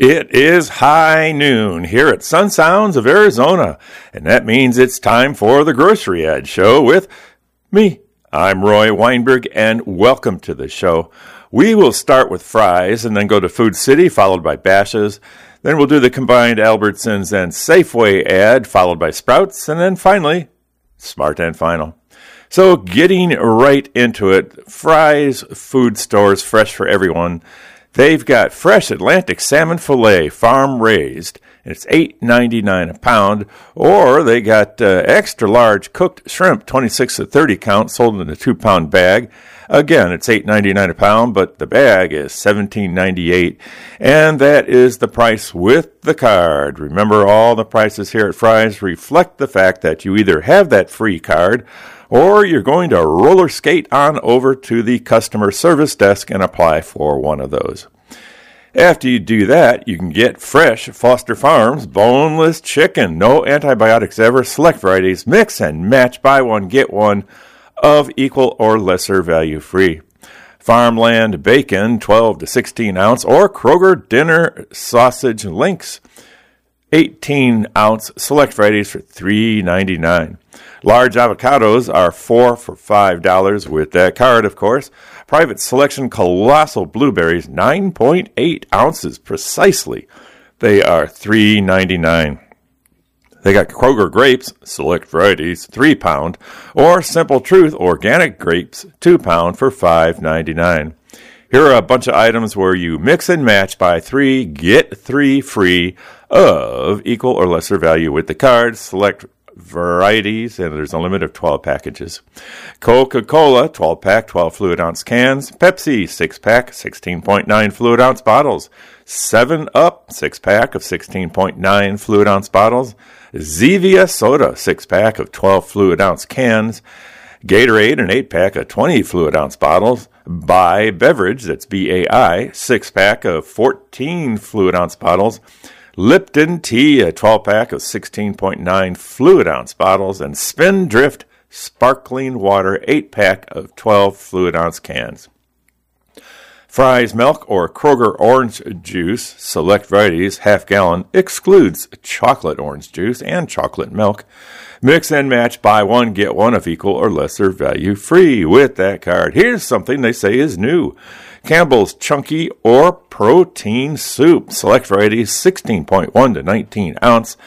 It is high noon here at Sun Sounds of Arizona, and that means it's time for the Grocery Ad Show with me. I'm Roy Weinberg, and welcome to the show. We will start with Fry's and then go to Food City, followed by Bashas'. Then we'll do the combined Albertsons and Safeway ad, followed by Sprouts, and then finally, Smart and Final. So getting right into it, Fry's Food Stores, fresh for everyone. They've got fresh Atlantic salmon fillet, farm raised, and it's $8.99 a pound. Or they got extra large cooked shrimp, 26 to 30 count, sold in a 2-pound bag. Again, it's $8.99 a pound, but the bag is $17.98, and that is the price with the card. Remember, all the prices here at Fry's reflect the fact that you either have that free card or you're going to roller skate on over to the customer service desk and apply for one of those. After you do that, you can get fresh Foster Farms boneless chicken, no antibiotics ever, select varieties, mix and match, buy one, get one of equal or lesser value free. Farmland bacon, 12 to 16 ounce, or Kroger dinner sausage links, 18 ounce, select varieties for $3.99. Large avocados are 4 for $5 with that card, of course. Private selection colossal blueberries, 9.8 ounces precisely. They are $3.99. They got Kroger grapes, select varieties, 3-pound, or Simple Truth organic grapes, 2-pound for $5.99. Here are a bunch of items where you mix and match, buy 3, get 3 free of equal or lesser value with the card. Select varieties, and there's a limit of 12 packages. Coca-Cola, 12-pack, 12 fluid ounce cans. Pepsi, 6-pack, 16.9 fluid ounce bottles. 7-Up, 6-pack of 16.9 fluid ounce bottles. Zevia soda, 6-pack of 12 fluid ounce cans. Gatorade, an 8-pack of 20 fluid ounce bottles. Bai Beverage, that's BAI, 6-pack of 14 fluid ounce bottles. Lipton Tea, a 12-pack of 16.9 fluid ounce bottles. And Spindrift Sparkling Water, 8-pack of 12 fluid ounce cans. Fry's milk or Kroger orange juice, select varieties, half gallon, excludes chocolate orange juice and chocolate milk. Mix and match, buy one, get one of equal or lesser value free with that card. Here's something they say is new. Campbell's Chunky or Protein Soup, select varieties, 16.1 to 19 ounce.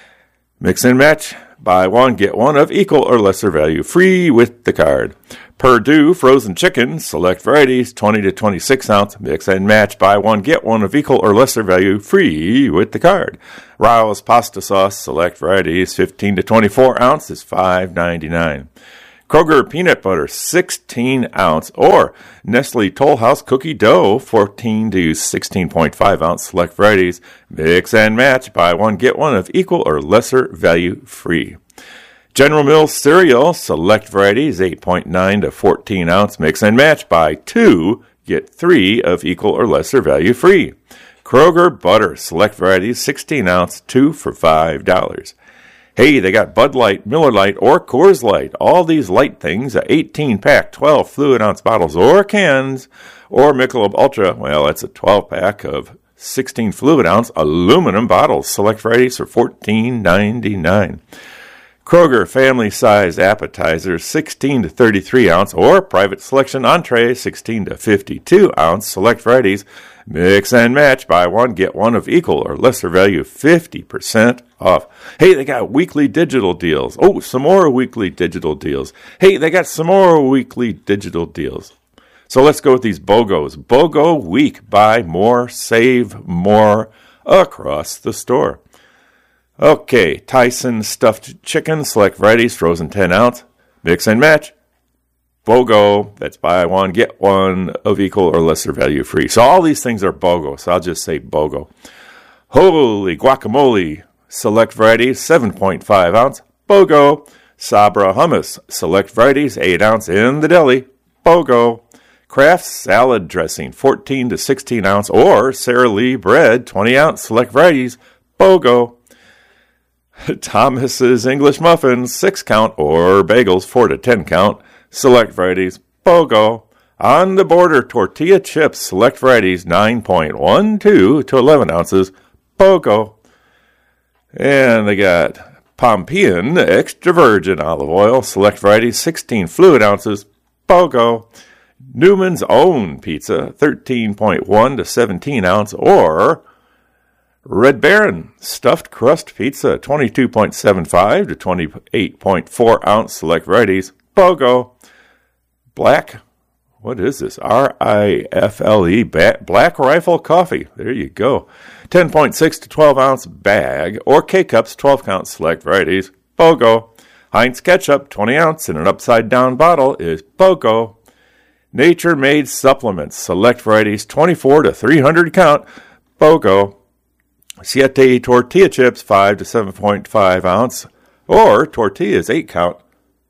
Mix and match, buy one, get one of equal or lesser value free with the card. Perdue frozen chicken, select varieties, 20 to 26 ounce, mix and match, buy one, get one of equal or lesser value free with the card. Rao's pasta sauce, select varieties, 15 to 24 ounce is $5.99. Kroger peanut butter, 16 ounce, or Nestle Toll House cookie dough, 14 to 16.5 ounce, select varieties, mix and match, buy one, get one of equal or lesser value free. General Mills cereal, select varieties, 8.9 to 14 ounce, mix and match, buy 2, get 3 of equal or lesser value free. Kroger butter, select varieties, 16 ounce, 2 for $5. Hey, they got Bud Light, Miller Lite, or Coors Light. All these light things, 18-pack, 12 fluid ounce bottles or cans, or Michelob Ultra, well, that's a 12-pack of 16 fluid ounce aluminum bottles. Select varieties for $14.99. Kroger family size appetizers, 16 to 33 ounce, or private selection entree, 16 to 52 ounce. Select varieties, mix and match, buy one, get one of equal or lesser value, 50% off. Hey, they got weekly digital deals. Oh, some more weekly digital deals. Hey, they got some more weekly digital deals. So let's go with these BOGOs. BOGO week, buy more, save more across the store. Okay, Tyson stuffed chicken, select varieties, frozen 10 ounce, mix and match. BOGO, that's buy one, get one of equal or lesser value free. So all these things are BOGO, so I'll just say BOGO. Holy guacamole, select varieties, 7.5 ounce, BOGO. Sabra hummus, select varieties, 8 ounce in the deli, BOGO. Kraft salad dressing, 14 to 16 ounce, or Sara Lee bread, 20 ounce, select varieties, BOGO. Thomas's English muffins, 6 count, or bagels, 4 to 10 count, select varieties, BOGO. On the Border tortilla chips, select varieties 9.12 to 11 ounces, BOGO. And they got Pompeian extra virgin olive oil, select varieties 16 fluid ounces, BOGO. Newman's Own pizza, 13.1 to 17 ounce, or Red Baron stuffed crust pizza, 22.75 to 28.4 ounce, select varieties, BOGO. Black, what is this? RIFLE, Black Rifle Coffee. There you go. 10.6 to 12 ounce bag, or K-Cups, 12 count, select varieties, BOGO. Heinz Ketchup, 20 ounce in an upside down bottle, is BOGO. Nature Made Supplements, select varieties 24 to 300 count, BOGO. Siete tortilla chips 5 to 7.5 ounce, or tortillas 8 count,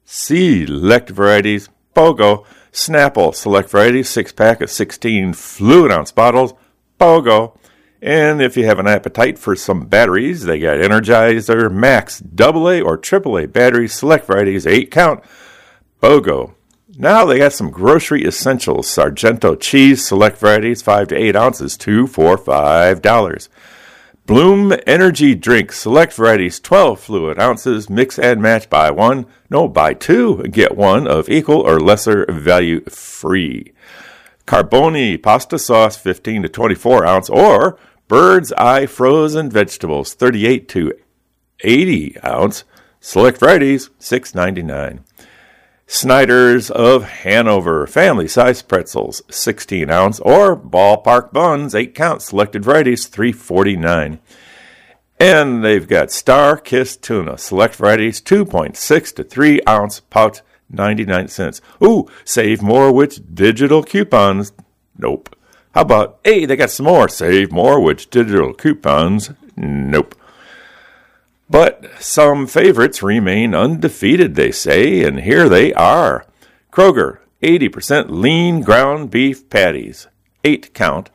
select varieties, BOGO. Snapple, select varieties 6-pack of 16 fluid ounce bottles, BOGO. And if you have an appetite for some batteries, they got Energizer Max AA or AAA batteries, select varieties 8 count, BOGO. Now they got some grocery essentials. Sargento cheese, select varieties, 5 to 8 ounces, 2 for $5. Bloom energy drink, select varieties, 12 fluid ounces, mix and match, buy 2, get one of equal or lesser value free. Carboni pasta sauce, 15 to 24 ounce, or Bird's Eye frozen vegetables, 38 to 80 ounce, select varieties, $6.99. Snyder's of Hanover family-sized pretzels, 16 ounce, or Ballpark buns, 8 count, selected varieties, $3.49. And they've got Star Kiss tuna, select varieties, 2.6 to 3 ounce pouch, 99 cents. Ooh, save more with digital coupons. Nope. How about, hey, they got some more. Save more with digital coupons. Nope. But some favorites remain undefeated, they say, and here they are. Kroger, 80% lean ground beef patties, 8 count,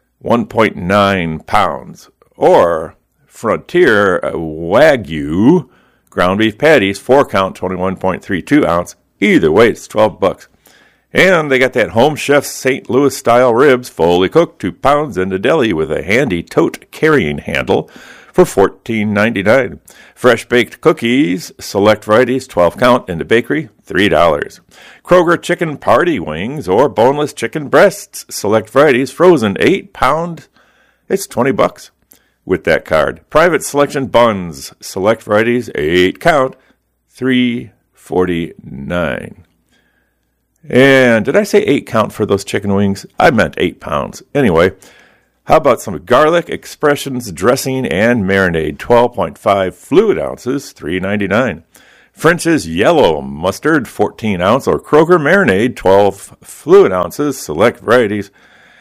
1.9 pounds. Or Frontier Wagyu ground beef patties, 4 count, 21.32 ounce. Either way, it's $12. And they got that Home Chef's St. Louis style ribs, fully cooked, 2 pounds in the deli with a handy tote carrying handle, for $14.99. Fresh baked cookies, select varieties, 12 count in the bakery, $3. Kroger chicken party wings or boneless chicken breasts, select varieties, frozen 8 pound, it's $20 with that card. Private selection buns, select varieties, 8 count, $3.49. And did I say 8 count for those chicken wings? I meant 8 pounds. Anyway, how about some garlic expressions dressing and marinade, 12.5 fluid ounces, $3.99. French's yellow mustard, 14 ounce, or Kroger marinade, 12 fluid ounces, select varieties,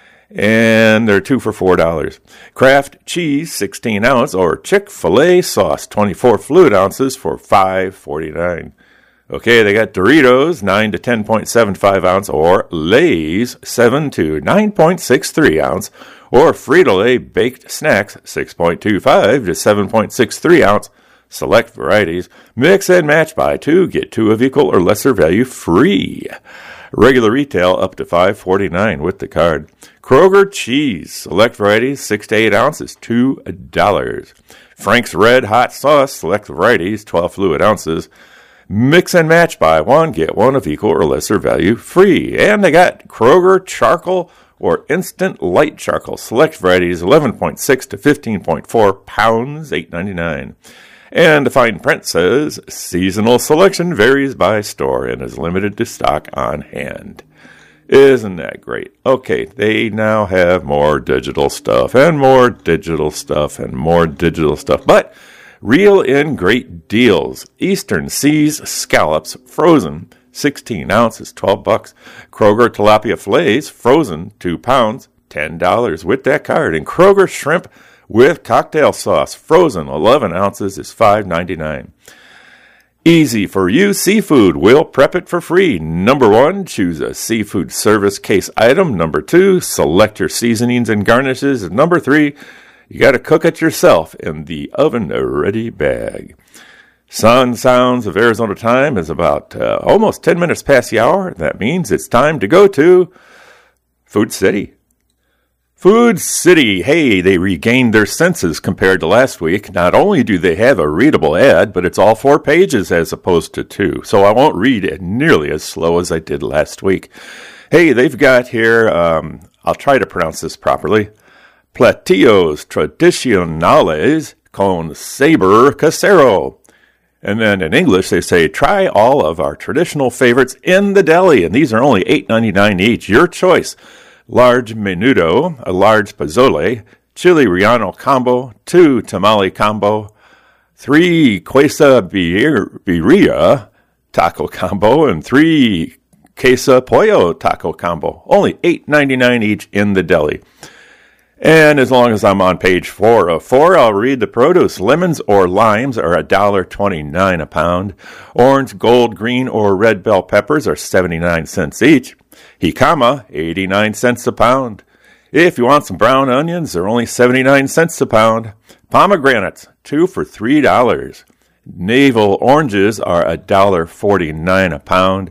and they're 2 for $4. Kraft cheese, 16 ounce, or Chick-fil-A sauce, 24 fluid ounces for $5.49. Okay, they got Doritos, 9 to 10.75 ounce, or Lay's, 7 to 9.63 ounce, or Frito-Lay baked snacks, 6.25 to 7.63 ounce, select varieties. Mix and match, buy 2, get 2 of equal or lesser value free. Regular retail up to $5.49 with the card. Kroger cheese, select varieties, 6 to 8 ounces, $2. Frank's Red Hot Sauce, select varieties, 12 fluid ounces. Mix and match, buy 1, get 1 of equal or lesser value free. And they got Kroger charcoal or instant light charcoal, select varieties, 11.6 to 15.4 pounds, $8.99. And the fine print says, seasonal selection varies by store and is limited to stock on hand. Isn't that great? Okay, they now have more digital stuff and more digital stuff and more digital stuff. But reel in great deals. Eastern Seas scallops, frozen, 16 ounces, $12. Kroger tilapia fillets, frozen, 2 pounds, $10 with that card. And Kroger shrimp with cocktail sauce, frozen, 11 ounces, is $5.99. Easy for you seafood. We'll prep it for free. Number 1, choose a seafood service case item. Number 2, select your seasonings and garnishes. And number 3, you got to cook it yourself in the oven-ready bag. Sun Sounds of Arizona time is about almost 10 minutes past the hour. That means it's time to go to Food City. Food City, hey, they regained their senses compared to last week. Not only do they have a readable ad, but it's all 4 pages as opposed to 2. So I won't read it nearly as slow as I did last week. Hey, they've got here, I'll try to pronounce this properly, Platillos Tradicionales con Sabor Casero. And then in English, they say, try all of our traditional favorites in the deli. And these are only $8.99 each. Your choice. Large menudo, a large pozole, chili relleno combo, 2 tamale combo, 3 quesadilla taco combo, and 3 queso pollo taco combo. Only $8.99 each in the deli. And as long as I'm on page 4 of 4, I'll read the produce. Lemons or limes are $1.29 a pound. Orange, gold, green, or red bell peppers are 79 cents each. Jicama, 89 cents a pound. If you want some brown onions, they're only 79 cents a pound. Pomegranates, 2 for $3. Navel oranges are $1.49 a pound.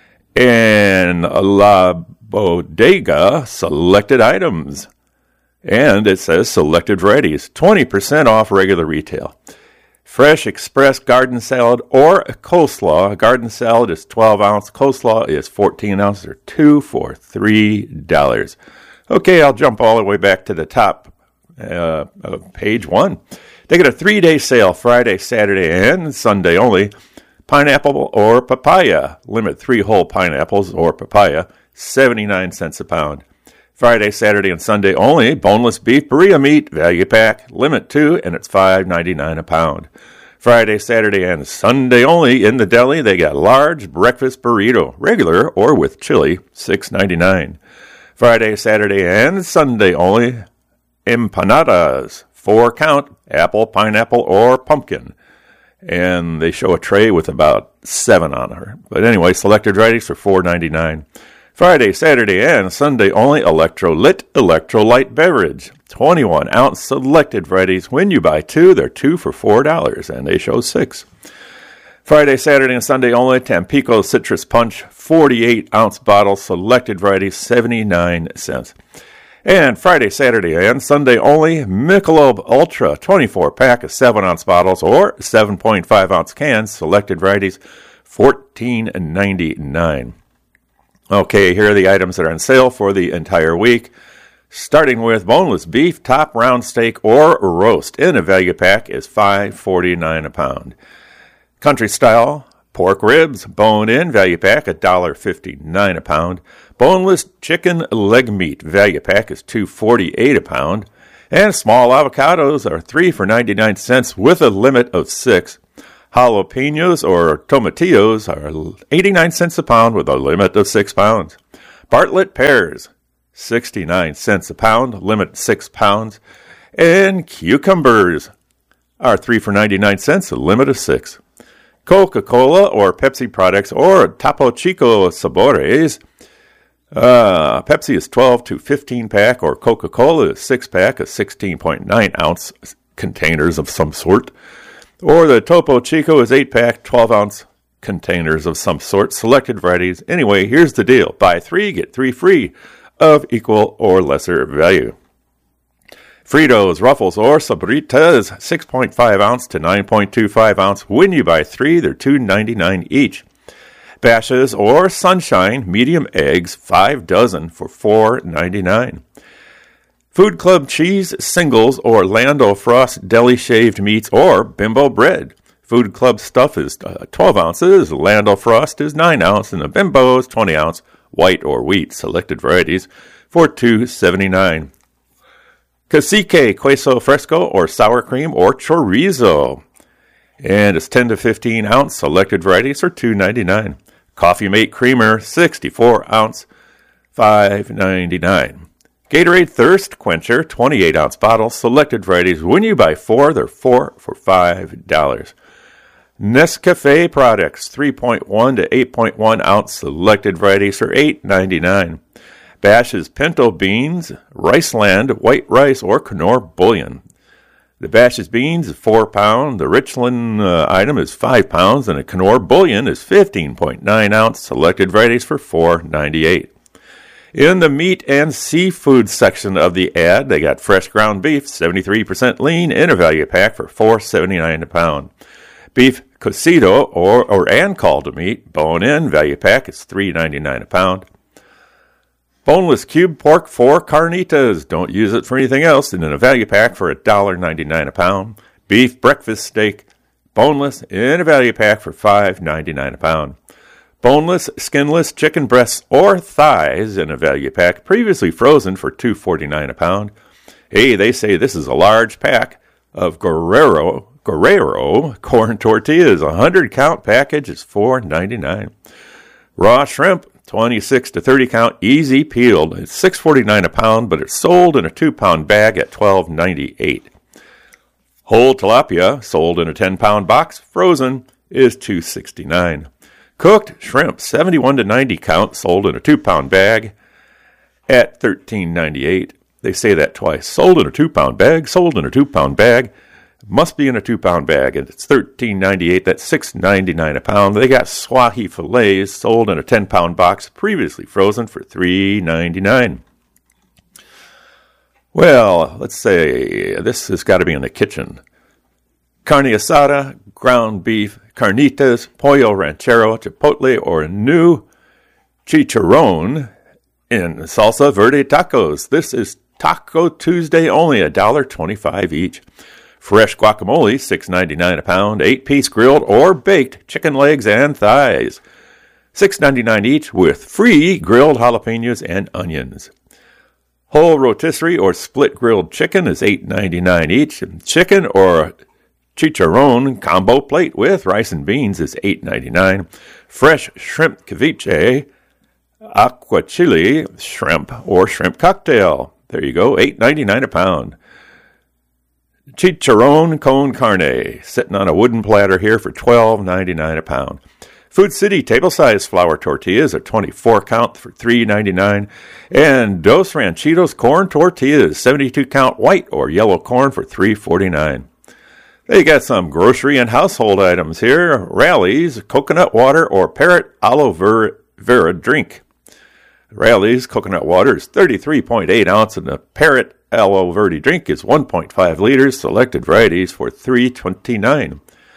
And La Bodega selected items. And it says selected varieties, 20% off regular retail. Fresh express garden salad or a coleslaw. Garden salad is 12 ounce. Coleslaw is 14 ounces or 2 for $3. Okay, I'll jump all the way back to the top of page 1. They get a 3-day sale, Friday, Saturday, and Sunday only. Pineapple or papaya. Limit 3 whole pineapples or papaya, 79 cents a pound. Friday, Saturday, and Sunday only, boneless beef burrito meat, value pack, limit 2, and it's $5.99 a pound. Friday, Saturday, and Sunday only in the deli, they got large breakfast burrito, regular or with chili, $6.99. Friday, Saturday, and Sunday only, empanadas, 4 count, apple, pineapple, or pumpkin. And they show a tray with about 7 on her. But anyway, selected varieties for $4.99. Friday, Saturday, and Sunday only electrolyte beverage. 21-ounce selected varieties. When you buy 2, they're 2 for $4, and they show 6. Friday, Saturday, and Sunday only Tampico Citrus Punch, 48-ounce bottle, selected varieties, 79 cents. And Friday, Saturday, and Sunday only Michelob Ultra, 24-pack of 7-ounce bottles or 7.5-ounce cans, selected varieties, $14.99. Okay, here are the items that are on sale for the entire week. Starting with boneless beef, top round steak or roast in a value pack is $5.49 a pound. Country style pork ribs, bone in value pack $1.59 a pound. Boneless chicken leg meat value pack is $2.48 a pound. And small avocados are 3 for 99 cents with a limit of 6. Jalapenos or tomatillos are 89 cents a pound with a limit of 6 pounds. Bartlett pears, 69 cents a pound, limit 6 pounds. And cucumbers are 3 for 99 cents, a limit of 6. Coca-Cola or Pepsi products or Topo Chico Sabores. Pepsi is 12 to 15 pack or Coca-Cola is 6 pack of 16.9 ounce containers of some sort. Or the Topo Chico is 8-pack, 12-ounce containers of some sort, selected varieties. Anyway, here's the deal. Buy 3, get 3 free of equal or lesser value. Fritos, Ruffles, or Sabritas, 6.5 ounce to 9.25 ounce. When you buy 3, they're $2.99 each. Bashes or Sunshine, medium eggs, 5 dozen for $4.99. Food Club cheese singles or Lando Frost deli shaved meats or Bimbo bread. Food Club stuff is 12 ounces, Lando Frost is 9 ounce, and the Bimbo is 20 ounce, white or wheat, selected varieties for $2.79. Cacique queso fresco or sour cream or chorizo. And it's 10 to 15 ounce, selected varieties for $2.99. Coffee Mate creamer, 64 ounce, $5.99. Gatorade Thirst Quencher, 28-ounce bottle, selected varieties. When you buy 4, they're 4 for $5. Nescafe products, 3.1 to 8.1 ounce, selected varieties for $8.99. Bash's pinto beans, Riceland, white rice, or Knorr bouillon. The Bash's beans is 4 pounds. The Richland item is 5 pounds, and the Knorr bouillon is 15.9 ounce, selected varieties for $4.98. In the meat and seafood section of the ad, they got fresh ground beef, 73% lean, in a value pack for $4.79 a pound. Beef cocido or and called meat, bone-in, value pack is $3.99 a pound. Boneless cube pork, 4 carnitas. Don't use it for anything else. And in a value pack for $1.99 a pound. Beef breakfast steak, boneless, in a value pack for $5.99 a pound. Boneless, skinless chicken breasts or thighs in a value pack, previously frozen for $2.49 a pound. Hey, they say this is a large pack of Guerrero corn tortillas. A 100-count package is $4.99. Raw shrimp, 26 to 30 count, easy peeled. It's $6.49 a pound, but it's sold in a 2-pound bag at $12.98. Whole tilapia, sold in a 10-pound box, frozen, is $2.69. Cooked shrimp, 71 to 90 count, sold in a 2-pound bag at $13.98. They say that twice. Sold in a 2-pound bag, sold in a 2-pound bag. Must be in a 2-pound bag, and it's $13.98. That's $6.99 a pound. They got Swahi fillets sold in a 10-pound box, previously frozen for $3.99. Well, let's say this has got to be in the kitchen. Carne asada, ground beef, carnitas, pollo ranchero, chipotle, or new chicharron in salsa verde tacos. This is Taco Tuesday only, $1.25 each. Fresh guacamole, $6.99 a pound, 8-piece grilled or baked chicken legs and thighs, $6.99 each with free grilled jalapenos and onions. Whole rotisserie or split grilled chicken is $8.99 each. And chicken or chicharron combo plate with rice and beans is $8.99. Fresh shrimp ceviche, aguachile shrimp or shrimp cocktail. There you go, $8.99 a pound. Chicharron con carne, sitting on a wooden platter here for $12.99 a pound. Food City table-sized flour tortillas are 24 count for $3.99. And Dos Ranchitos corn tortillas, 72 count white or yellow corn for $3.49. They got some grocery and household items here. Rally's coconut water or Parrot aloe vera drink. Rally's coconut water is 33.8 ounce, and the Parrot aloe vera drink is 1.5 liters. Selected varieties for $3.29.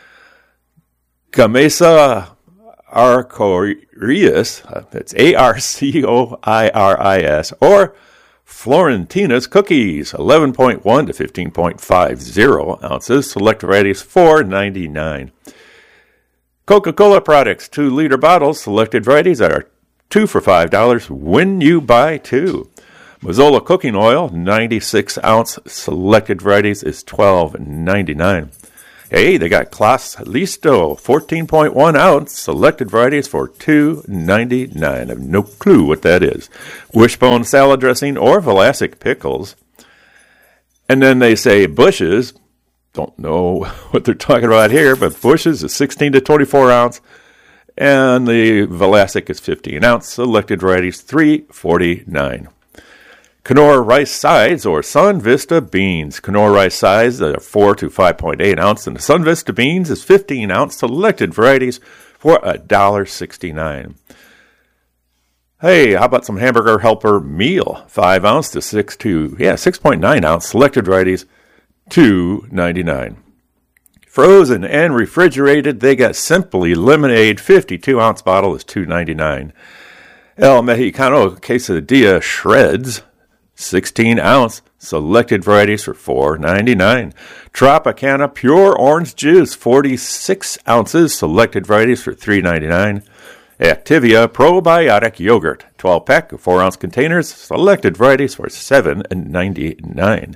Gamesa Arcorius, that's Arcoiris, or Florentina's cookies, 11.1 to 15.50 ounces. Select varieties $4.99. Coca-Cola products, 2-liter bottles. Selected varieties are 2 for $5 when you buy 2. Mazola cooking oil, 96-ounce. Selected varieties is $12.99. Hey, they got Class Listo, 14.1 ounce. Selected varieties for $2.99. I have no clue what that is. Wishbone salad dressing or Vlasic pickles. And then they say Bush's. Don't know what they're talking about here, but Bush's is 16 to 24 ounce. And the Vlasic is 15 ounce. Selected varieties $3.49. Knorr rice sides or Sun Vista beans. Knorr rice sides are 4 to 5.8 ounce, and the Sun Vista beans is 15 ounce. Selected varieties for $1.69. Hey, how about some Hamburger Helper meal? 5 ounce to 6.9 ounce. Selected varieties $2.99. Frozen and refrigerated, they got Simply Lemonade, 52-ounce bottle is $2.99. El Mexicano Quesadilla Shreds, 16 ounce, selected varieties for $4.99. Tropicana Pure Orange Juice, 46 ounces, selected varieties for $3.99. Activia Probiotic Yogurt, 12-pack of 4-ounce containers, selected varieties for $7.99.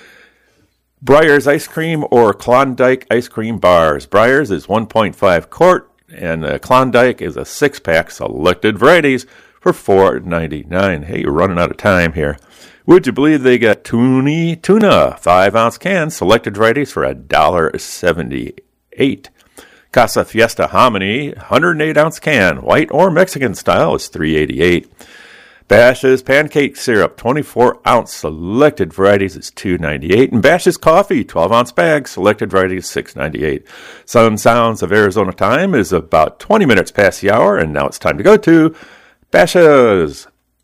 Breyers Ice Cream or Klondike Ice Cream Bars. Breyers is 1.5 quart, and Klondike is a 6-pack, selected varieties for $4.99. Hey, you're running out of time here. Would you believe they got tuna, 5-ounce cans, selected varieties for $1.78. Casa Fiesta Hominy, 108-ounce can, white or Mexican style, is $3.88. Bash's Pancake Syrup, 24-ounce, selected varieties is $2.98. And Bash's Coffee, 12-ounce bag, selected varieties $6.98. Sun Sounds of Arizona time is about 20 minutes past the hour, and now it's time to go to Bash's.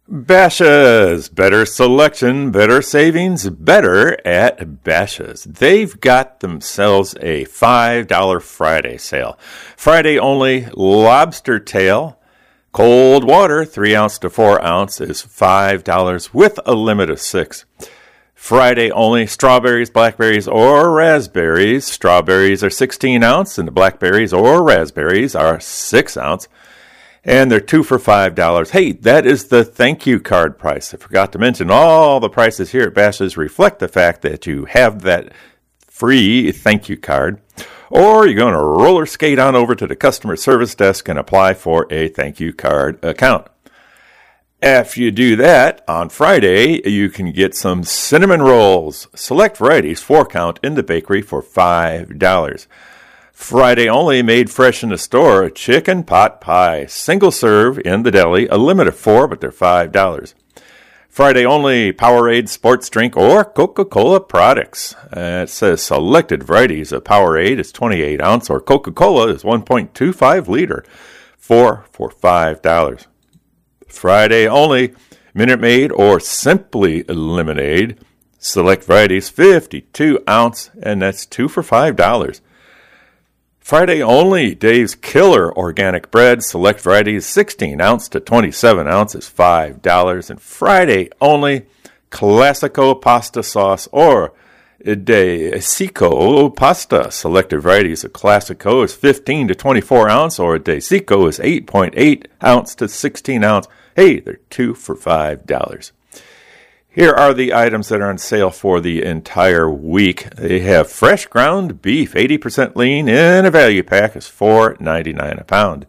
Bashas', better selection, better savings, better at Bashas'. They've got themselves a $5 Friday sale. Friday only lobster tail, cold water, 3 ounce to 4 ounce is $5 with a limit of 6. Friday only strawberries, blackberries, or raspberries. Strawberries are 16 ounce and the blackberries or raspberries are 6 ounce. And they're 2 for $5. Hey, that is the thank you card price. I forgot to mention all the prices here at Bashas' reflect the fact that you have that free thank you card. Or you're going to roller skate on over to the customer service desk and apply for a thank you card account. After you do that, on Friday, you can get some cinnamon rolls, select varieties, 4 count in the bakery for $5. Friday only, made fresh in the store, chicken pot pie, single serve in the deli, a limit of 4, but they're $5. Friday only, Powerade sports drink or Coca-Cola products. It says selected varieties of Powerade is 28 ounce or Coca-Cola is 1.25 liter, 4 for $5. Friday only, Minute Maid or Simply Lemonade, select varieties 52 ounce, and that's 2 for $5. Friday only, Dave's Killer Organic Bread, select varieties 16 ounce to 27 ounce is $5. And Friday only, Classico Pasta Sauce or De Sico Pasta, selected varieties of Classico is 15 to 24 ounce or De Sico is 8.8 ounce to 16 ounce. Hey, they're 2 for $5. Here are the items that are on sale for the entire week. They have fresh ground beef, 80% lean, in a value pack is $4.99 a pound.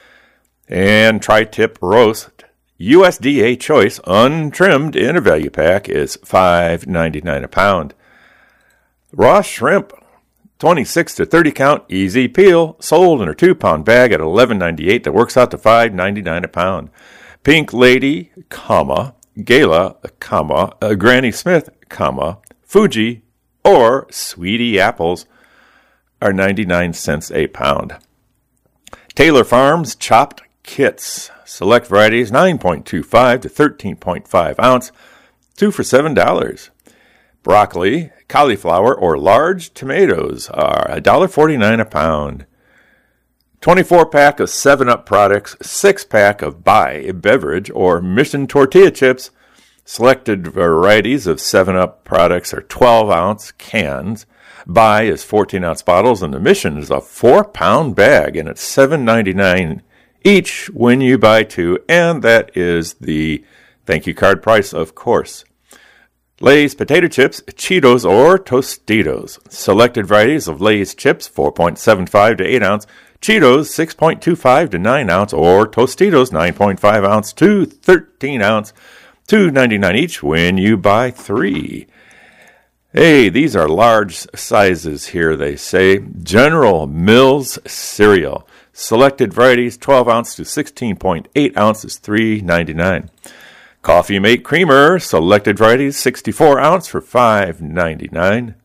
And tri-tip roast, USDA choice, untrimmed in a value pack is $5.99 a pound. Raw shrimp, 26 to 30 count, easy peel, sold in a 2-pound bag at $11.98. That works out to $5.99 a pound. Pink Lady, Gala, Granny Smith, Fuji, or Sweetie apples are 99 cents a pound. Taylor Farms chopped kits, select varieties 9.25 to 13.5 ounce, 2 for $7. Broccoli, cauliflower, or large tomatoes are $1.49 a pound. 24-pack of 7-Up products, 6-pack of Bai beverage or Mission tortilla chips. Selected varieties of 7-Up products are 12-ounce cans. Bai is 14-ounce bottles, and the Mission is a 4-pound bag, and it's $7.99 each when you buy 2, and that is the thank you card price, of course. Lay's potato chips, Cheetos, or Tostitos. Selected varieties of Lay's chips, 4.75 to 8 ounce. Cheetos, 6.25 to 9 ounce, or Tostitos, 9.5 ounce to 13 ounce, $2.99 each when you buy 3. Hey, these are large sizes here, they say. General Mills cereal. Selected varieties, 12 ounce to 16.8 ounces, $3.99. Coffee Mate Creamer, selected varieties, 64 ounce for $5.99.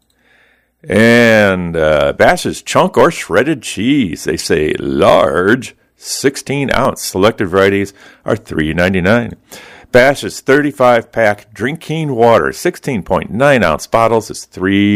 And Bashas' chunk or shredded cheese, they say large, 16 ounce. Selected varieties are $3.99. Bashas' 35-pack drinking water, 16.9 ounce bottles is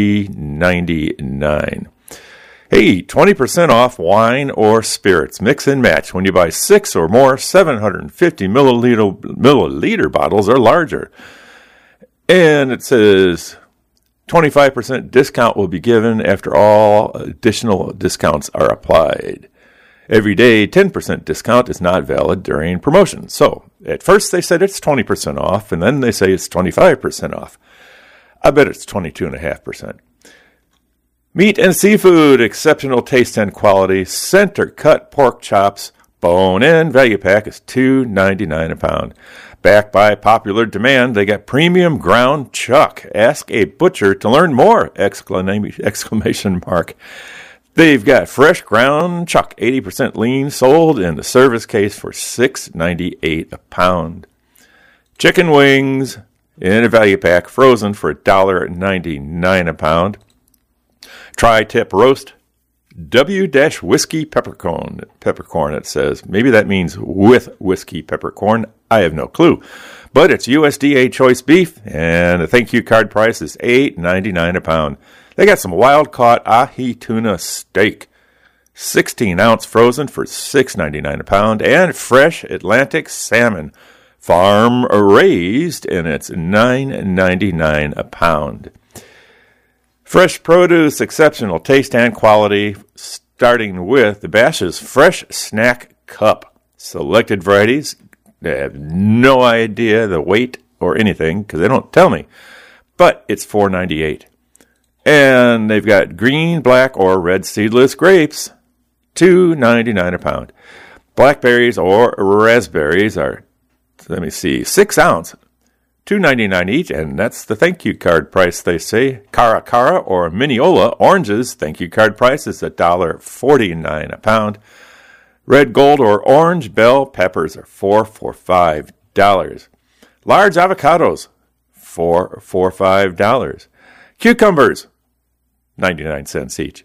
$3.99. Hey, 20% off wine or spirits. Mix and match when you buy 6 or more 750 milliliter bottles or larger. And it says 25% discount will be given after all additional discounts are applied. Every day, 10% discount is not valid during promotion. So, at first they said it's 20% off, and then they say it's 25% off. I bet it's 22.5%. Meat and seafood, exceptional taste and quality. Center cut pork chops, bone-in, value pack is $2.99 a pound. Backed by popular demand, they got premium ground chuck. Ask a butcher to learn more! Exclamation mark. They've got fresh ground chuck, 80% lean, sold in the service case for $6.98 a pound. Chicken wings in a value pack, frozen for $1.99 a pound. Tri-tip roast, W-whiskey peppercorn, it says. Maybe that means with whiskey peppercorn. I have no clue. But it's USDA choice beef, and the thank you card price is $8.99 a pound. They got some wild-caught ahi tuna steak, 16-ounce frozen for $6.99 a pound, and fresh Atlantic salmon, farm-raised, and it's $9.99 a pound. Fresh produce, exceptional taste and quality, starting with the Bash's Fresh Snack Cup. Selected varieties. They have no idea the weight or anything because they don't tell me. But it's $4.98. And they've got green, black, or red seedless grapes, $2.99 a pound. Blackberries or raspberries are, 6 ounce, $2.99 each, and that's the thank you card price, they say. Cara or Mineola oranges, thank you card price is $1.49 a pound. Red gold or orange bell peppers are $4 for $5. Large avocados, $4 for $5. Cucumbers, 99 cents each.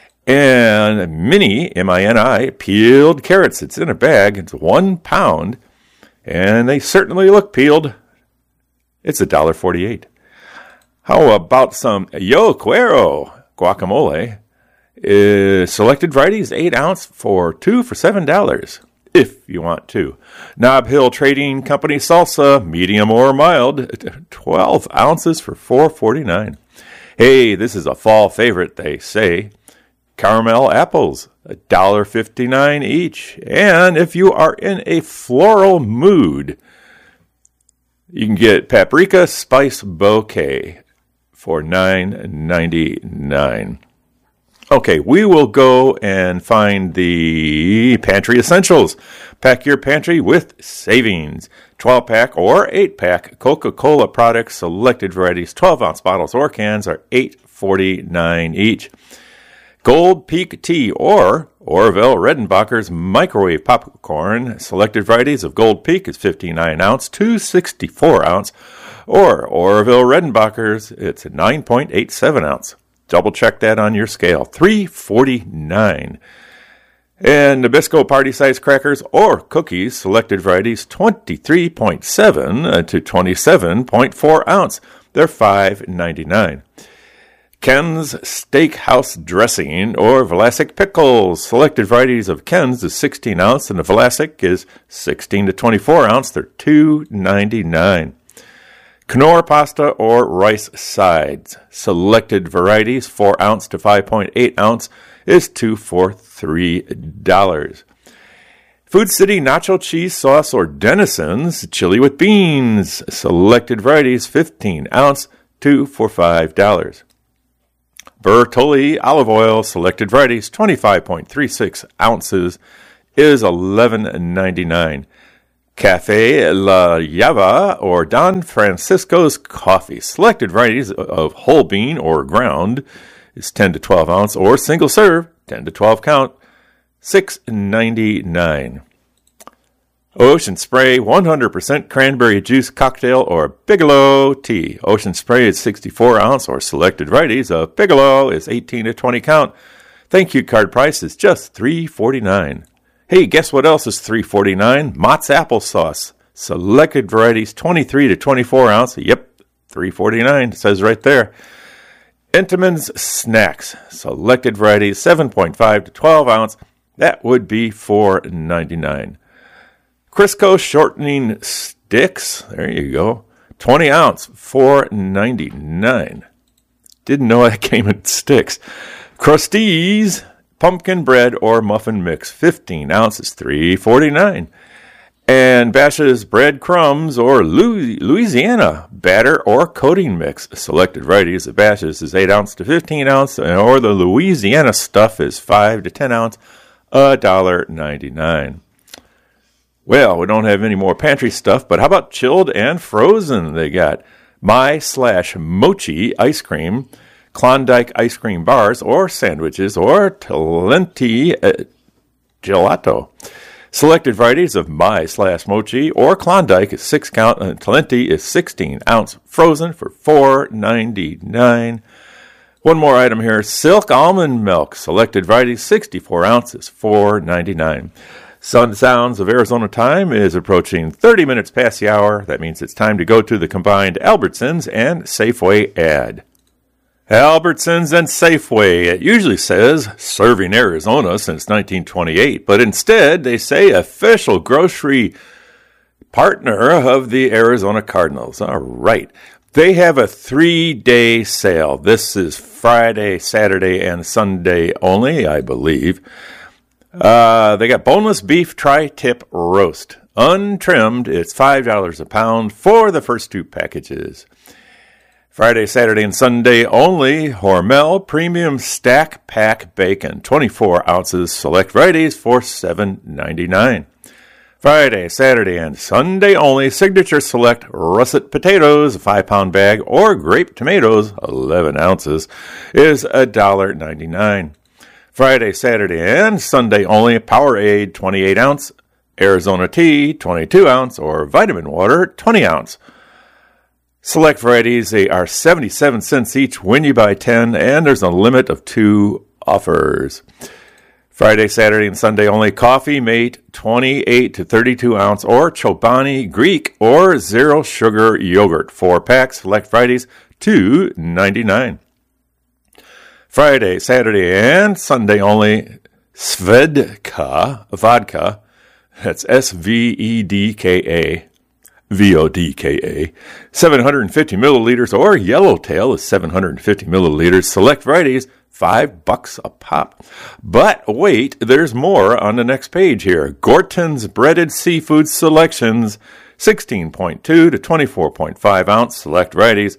And mini, M-I-N-I, peeled carrots. It's in a bag. It's 1 pound, and they certainly look peeled. It's $1.48. How about some Yo Cuero guacamole? Selected varieties, 8 ounce for $2 for $7, if you want to. Nob Hill Trading Company salsa, medium or mild, 12 ounces for $4.49. Hey, this is a fall favorite, they say. Caramel apples, $1.59 each. And if you are in a floral mood, you can get paprika spice bouquet for $9.99. Okay, we will go and find the pantry essentials. Pack your pantry with savings. 12-pack or 8-pack Coca-Cola products, selected varieties, 12-ounce bottles or cans are $8.49 each. Gold Peak Tea or Orville Redenbacher's microwave popcorn. Selected varieties of Gold Peak is 59-ounce, 264-ounce, or Orville Redenbacher's, it's 9.87-ounce. Double check that on your scale, $3.49. And Nabisco party size crackers or cookies, selected varieties, 23.7 to 27.4 ounce. They're $5.99. Ken's Steakhouse Dressing or Vlasic Pickles. Selected varieties of Ken's is 16 ounce and the Vlasic is 16 to 24 ounce. They're $2.99. Knorr pasta or rice sides. Selected varieties 4 ounce to 5.8 ounce is $2 for $3. Food City nacho cheese sauce or Denison's chili with beans. Selected varieties 15 ounce, $2 for $5. Bertolli olive oil, selected varieties, 25.36 ounces, is $11.99. Cafe La Java or Don Francisco's coffee, selected varieties of whole bean or ground, is 10 to 12 ounce, or single serve, 10 to 12 count, $6.99. Ocean Spray 100% cranberry juice cocktail or Bigelow tea. Ocean Spray is 64 ounce or selected varieties of Bigelow is 18 to 20 count. Thank you card price is just $3.49. Hey, guess what else is $3.49? Mott's applesauce. Selected varieties 23 to 24 ounce. Yep, $3.49. It says right there. Entenmann's Snacks. Selected varieties 7.5 to 12 ounce. That would be $4.99. Crisco shortening sticks, there you go, 20 ounce, $4.99. Didn't know that came in sticks. Krusteaz pumpkin bread or muffin mix, 15 ounces, $3.49. And Bash's bread crumbs or Louisiana batter or coating mix. Selected varieties of Bash's is 8 ounce to 15 ounce, or the Louisiana stuff is 5 to 10 ounce, $1.99. Well, we don't have any more pantry stuff, but how about chilled and frozen? They got My/Mochi ice cream, Klondike ice cream bars or sandwiches, or Talenti gelato. Selected varieties of My/Mochi or Klondike is 6 count, and Talenti is 16 ounce, frozen for $4.99. One more item here, Silk almond milk. Selected varieties, 64 ounces, $4.99. Sun Sounds of Arizona time is approaching 30 minutes past the hour. That means it's time to go to the combined Albertsons and Safeway ad. Albertsons and Safeway. It usually says serving Arizona since 1928, but instead they say official grocery partner of the Arizona Cardinals. All right. They have a 3-day sale. This is Friday, Saturday, and Sunday only, I believe. They got boneless beef tri-tip roast. Untrimmed, it's $5 a pound for the first 2 packages. Friday, Saturday, and Sunday only, Hormel Premium Stack Pack Bacon, 24 ounces, select varieties for $7.99. Friday, Saturday, and Sunday only, Signature Select Russet Potatoes, a 5-pound bag, or Grape Tomatoes, 11 ounces, is $1.99. Friday, Saturday, and Sunday only, Powerade 28-ounce, Arizona Tea 22-ounce, or Vitamin Water 20-ounce. Select varieties, they are 77 cents each when you buy 10, and there's a limit of 2 offers. Friday, Saturday, and Sunday only, Coffee Mate 28 to 32 ounce, or Chobani Greek or Zero Sugar Yogurt, 4 packs, select varieties, $2.99. Friday, Saturday, and Sunday only, Svedka vodka, that's Svedka, Vodka, 750 milliliters, or Yellowtail is 750 milliliters, select varieties, $5 a pop. But wait, there's more on the next page here. Gorton's Breaded Seafood Selections, 16.2 to 24.5 ounce, select varieties,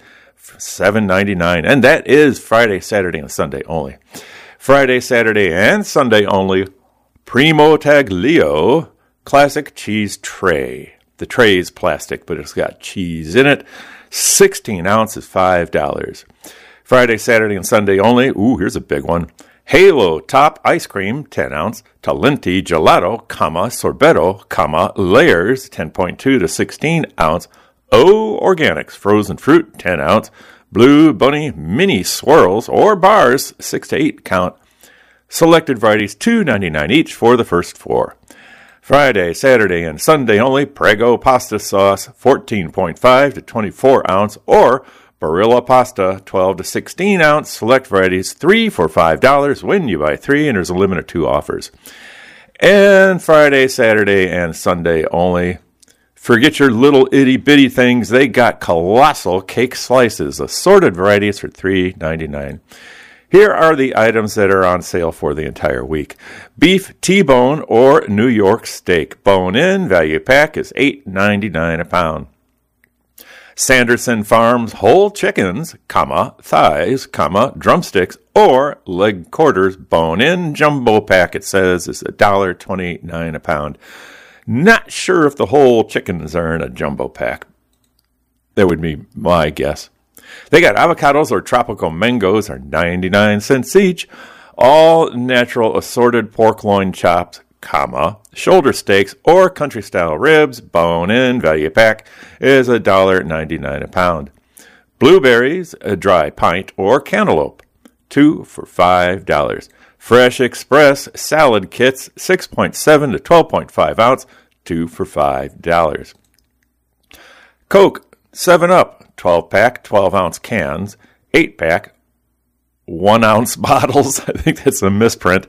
$7.99, and that is Friday, Saturday, and Sunday only. Friday, Saturday, and Sunday only, Primo Taglio Classic Cheese Tray. The tray is plastic, but it's got cheese in it. 16 ounces, $5. Friday, Saturday, and Sunday only. Ooh, here's a big one. Halo Top Ice Cream, 10 ounce. Talenti Gelato, Sorbetto, Layers, 10.2 to 16 ounce. O Organics Frozen Fruit, 10 ounce. Blue Bunny Mini Swirls or Bars, 6 to 8 count. Selected varieties, $2.99 each for the first 4. Friday, Saturday, and Sunday only, Prego Pasta Sauce, 14.5 to 24 ounce, or Barilla Pasta, 12 to 16 ounce, select varieties, 3 for $5 when you buy 3, and there's a limit of 2 offers. And Friday, Saturday, and Sunday only, forget your little itty-bitty things, they got colossal cake slices, assorted varieties for $3.99. Here are the items that are on sale for the entire week. Beef T-bone or New York steak. Bone-in value pack is $8.99 a pound. Sanderson Farms whole chickens, thighs, drumsticks, or leg quarters, bone-in jumbo pack, it says, is $1.29 a pound. Not sure if the whole chickens are in a jumbo pack. That would be my guess. They got avocados or tropical mangoes are 99 cents each. All natural assorted pork loin chops, shoulder steaks or country-style ribs, bone-in, value pack, is $1.99 a pound. Blueberries, a dry pint, or cantaloupe, 2 for $5. Fresh Express salad kits, 6.7 to 12.5 ounce, 2 for $5. Coke, 7-Up, 12-pack, 12-ounce cans, 8-pack, 1-ounce bottles. I think that's a misprint.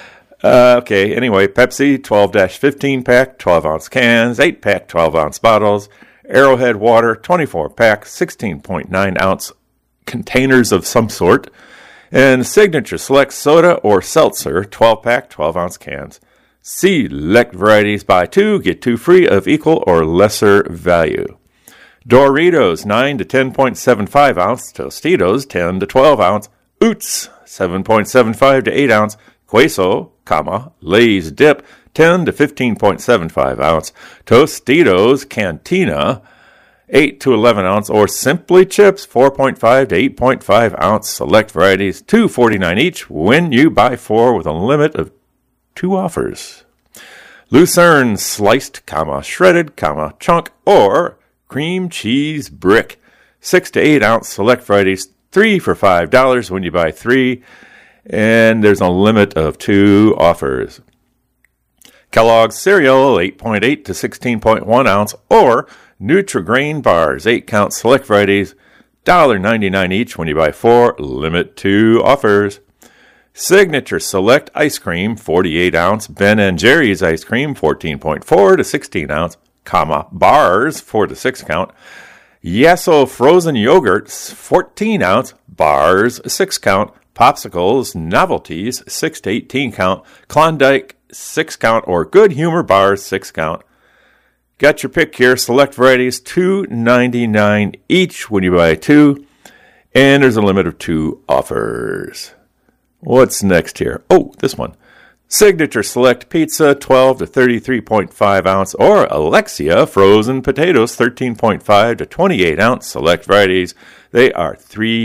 Anyway, Pepsi, 12-15-pack, 12-ounce cans, 8-pack, 12-ounce bottles, Arrowhead Water, 24-pack, 16.9-ounce containers of some sort, and Signature Select Soda or Seltzer, 12-pack, 12-ounce cans. Select varieties, buy 2, get 2 free of equal or lesser value. Doritos, 9 to 10.75 ounce. Tostitos, 10 to 12 ounce. Oots, 7.75 to 8 ounce. Queso, Lay's Dip, 10 to 15.75 ounce. Tostitos, Cantina, 8 to 11 ounce. Or Simply Chips, 4.5 to 8.5 ounce. Select varieties, $2.49 each when you buy 4 with a limit of 2 offers. Lucerne, sliced, shredded, chunk, or cream cheese brick, 6 to 8 ounce, select varieties, 3 for $5 when you buy 3, and there's a limit of 2 offers. Kellogg's cereal, 8.8 to 16.1 ounce, or Nutri-Grain bars, 8-count select varieties, $1.99 each when you buy 4, limit 2 offers. Signature Select ice cream, 48-ounce, Ben & Jerry's ice cream, 14.4 to 16 ounce, bars, 4 to 6 count. Yasso frozen yogurts, 14-ounce, bars, 6 count. Popsicles, novelties, 6 to 18 count. Klondike, 6 count, or Good Humor bars, 6 count. Got your pick here. Select varieties, $2.99 each when you buy 2. And there's a limit of 2 offers. What's next here? Oh, this one. Signature Select Pizza, 12 to 33.5 ounce, or Alexia frozen potatoes, 13.5 to 28 ounce. Select varieties. They are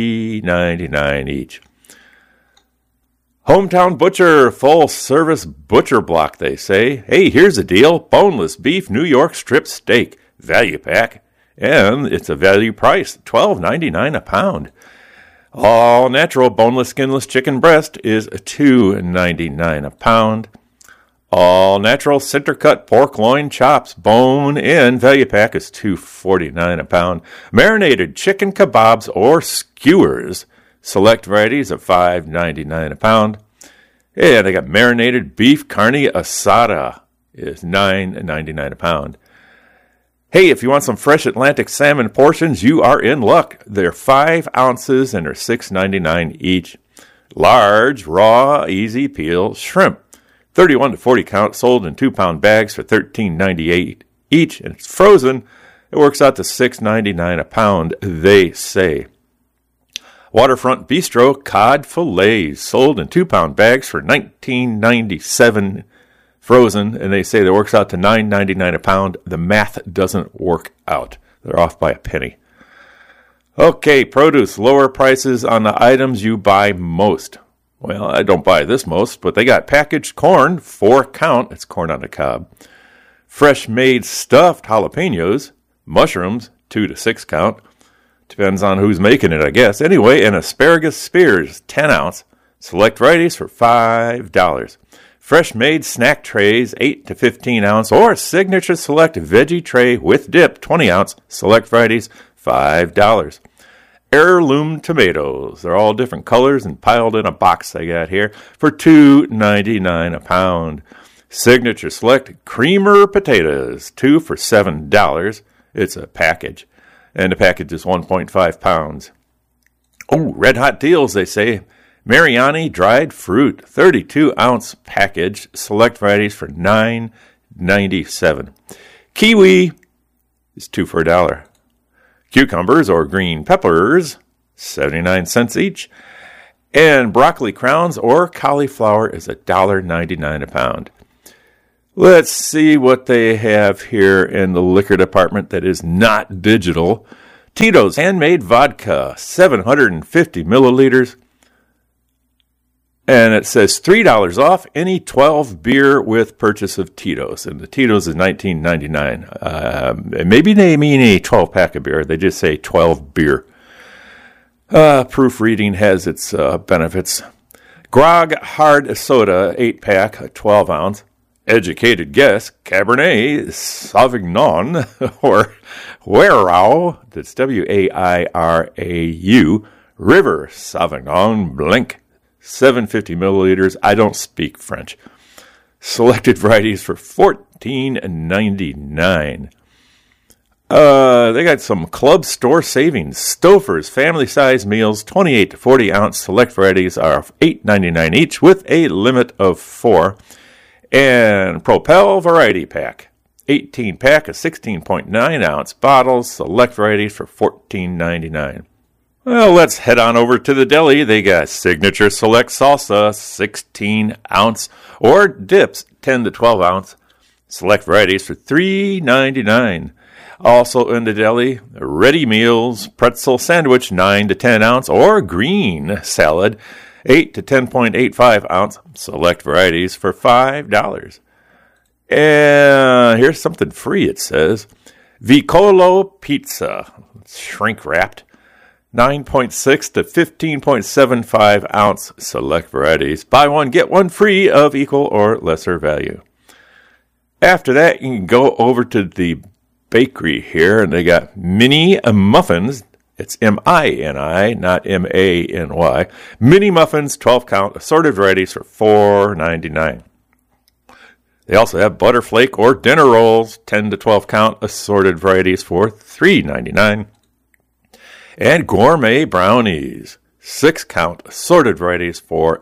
$3.99 each. Hometown Butcher, full service butcher block, they say. Hey, here's a deal. Boneless beef New York strip steak, value pack. And it's a value price, $12.99 a pound. All natural boneless skinless chicken breast is $2.99 a pound. All natural center cut pork loin chops, bone in, value pack is $2.49 a pound. Marinated chicken kebabs or skewers, select varieties of $5.99 a pound. And they got marinated beef carne asada is $9.99 a pound. Hey, if you want some fresh Atlantic salmon portions, you are in luck. They're 5 ounces and they're $6.99 each. Large, raw, easy peel shrimp, 31 to 40 count, sold in 2-pound bags for $13.98 each. And it's frozen. It works out to $6.99 a pound, they say. Waterfront Bistro cod fillets, sold in 2-pound bags for $19.97 frozen, and they say that works out to $9.99 a pound. The math doesn't work out. They're off by a penny. Okay, produce, lower prices on the items you buy most. Well, I don't buy this most, but they got packaged corn, 4 count. It's corn on the cob. Fresh made stuffed jalapenos, mushrooms, 2 to 6 count. Depends on who's making it, I guess. Anyway, and asparagus spears, 10 ounce. Select varieties for $5. Fresh made snack trays, 8 to 15 ounce, or Signature Select veggie tray with dip, 20 ounce. Select varieties, $5. Heirloom tomatoes. They're all different colors and piled in a box I got here for $2.99 a pound. Signature Select creamer potatoes, 2 for $7. It's a package, and the package is 1.5 pounds. Oh, red hot deals, they say. Mariani dried fruit, 32-ounce package, select varieties for $9.97. Kiwi is 2 for $1. Cucumbers or green peppers, 79 cents each. And broccoli crowns or cauliflower is $1.99 a pound. Let's see what they have here in the liquor department that is not digital. Tito's handmade vodka, 750 milliliters. And it says $3 off any 12 beer with purchase of Tito's. And the Tito's is $19.99. Maybe they mean a 12-pack of beer. They just say 12 beer. Proofreading has its benefits. Grog Hard Soda, 8-pack, 12 ounce. Educated guess, Cabernet Sauvignon, or Waiarau, that's Waiarau, River Sauvignon Blanc, 750 milliliters. I don't speak French. Selected varieties for $14.99. They got some club store savings. Stouffer's family size meals, 28 to 40 ounce. Select varieties are $8.99 each with a limit of 4. And Propel Variety Pack, 18-pack of 16.9 ounce bottles. Select varieties for $14.99. Well, let's head on over to the deli. They got Signature Select Salsa, 16 ounce, or dips, 10 to 12 ounce. Select varieties for $3.99. Also in the deli, ready meals, pretzel sandwich, 9 to 10 ounce, or green salad, 8 to 10.85 ounce. Select varieties for $5. And here's something free, it says. Vicolo Pizza, shrink wrapped, 9.6 to 15.75 ounce. Select varieties. Buy one, get one free of equal or lesser value. After that, you can go over to the bakery here, and they got mini muffins. It's M-I-N-I, not M-A-N-Y. Mini muffins, 12-count, assorted varieties for $4.99. They also have butterflake or dinner rolls, 10 to 12-count, assorted varieties for $3.99. And gourmet brownies, 6-count, assorted varieties for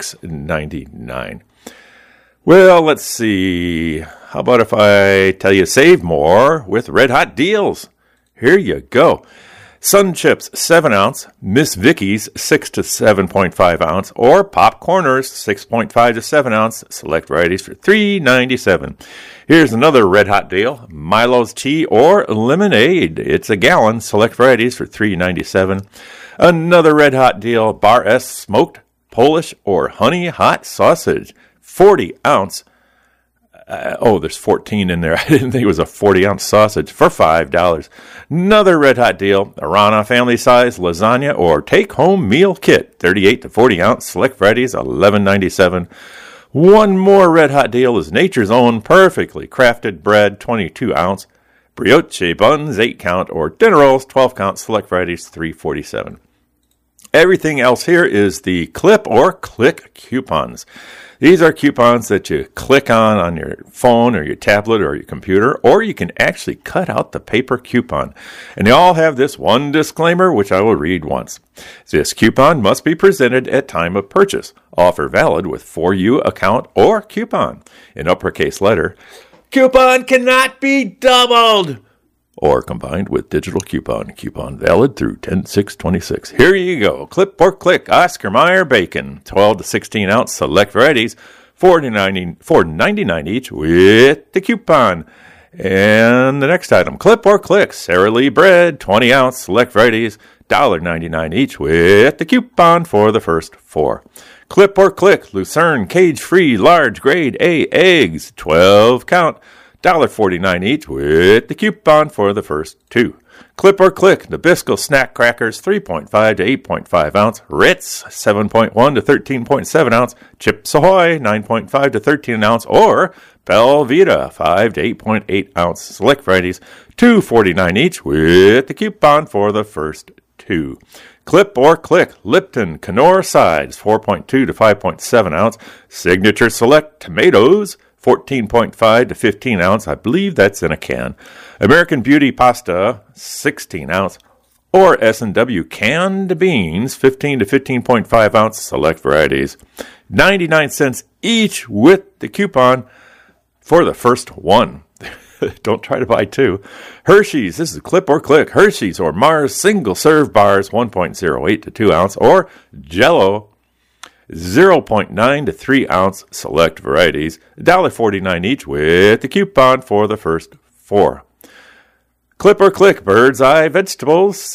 $6.99. Well, let's see. How about if I tell you save more with Red Hot deals? Here you go. Sun Chips, 7-ounce, Miss Vicky's, 6 to 7.5 ounce, or Pop Corners, 6.5 to 7 ounce, select varieties for $3.97. Here's another Red Hot deal. Milo's Tea or Lemonade. It's a gallon, select varieties for $3.97. Another Red Hot deal. Bar S smoked Polish or honey hot sausage, 40-ounce. There's 14 in there. I didn't think it was a 40-ounce sausage for $5. Another Red Hot deal, Arana family size lasagna or take-home meal kit, 38 to 40-ounce, select varieties, $11.97. One more Red Hot deal is Nature's Own perfectly crafted bread, 22-ounce, brioche buns, 8-count, or dinner rolls, 12-count, select varieties, $3.47. Everything else here is the Clip or Click coupons. These are coupons that you click on your phone or your tablet or your computer, or you can actually cut out the paper coupon. And they all have this one disclaimer, which I will read once. This coupon must be presented at time of purchase. Offer valid with For You account or coupon. In uppercase letter, coupon cannot be doubled or combined with digital coupon. Coupon valid through 10/6/26. Here you go. Clip or Click Oscar Mayer bacon, 12 to 16-ounce, select varieties, $4.99 each with the coupon. And the next item, Clip or Click Sara Lee bread, 20-ounce, select varieties, $1.99 each with the coupon for the first 4. Clip or Click Lucerne cage-free large grade A eggs, 12-count, $1.49 each with the coupon for the first 2. Clip or Click Nabisco snack crackers, 3.5 to 8.5 ounce. Ritz, 7.1 to 13.7 ounce. Chips Ahoy, 9.5 to 13 ounce. Or Belvita, 5 to 8.8 ounce. Select varieties, $2.49 each with the coupon for the first 2. Clip or Click Lipton Knorr sides, 4.2 to 5.7 ounce. Signature Select tomatoes, 14.5 to 15 ounce. I believe that's in a can. American Beauty pasta, 16 ounce. Or S&W canned beans, 15 to 15.5 ounce, select varieties. 99 cents each with the coupon for the first 1. Don't try to buy 2. Hershey's, this is Clip or Click. Hershey's or Mars single serve bars, 1.08 to 2 ounce. Or Jell-O, 0.9 to 3 ounce, select varieties, $1.49 each with the coupon for the first 4. Clip or Click Bird's Eye vegetables,